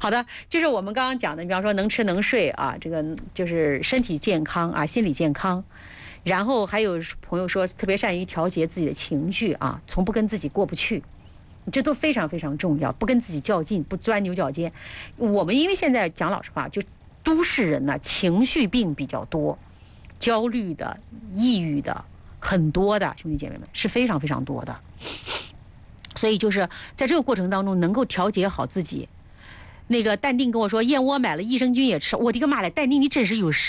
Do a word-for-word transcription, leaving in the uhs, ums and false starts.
好的，就是我们刚刚讲的，比方说能吃能睡啊，这个就是身体健康啊，心理健康。然后还有朋友说，特别善于调节自己的情绪啊，从不跟自己过不去，这都非常非常重要。不跟自己较劲，不钻牛角尖。我们因为现在讲老实话，就都市人呢，情绪病比较多，焦虑的、抑郁的很多的，兄弟姐妹们是非常非常多的。所以就是在这个过程当中，能够调节好自己。那个淡定跟我说，燕窝买了，益生菌也吃。我的个妈嘞，淡定，你真是有